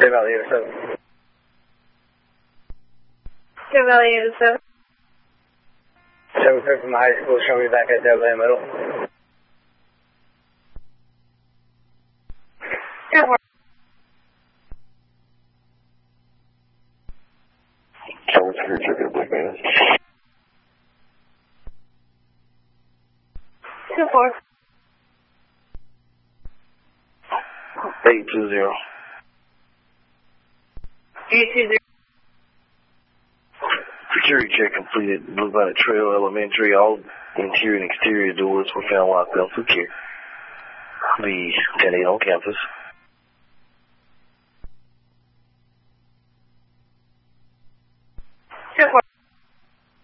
State Valley 807. State Valley 807. 7 from the high school, show me back at Deadland Middle. Yeah, 4. What's your ticket, Black Man? 2-4. 820. 820. Security check completed. Blue Valley Trail Elementary. All interior and exterior doors were found locked up for care. Be 10-8 on campus.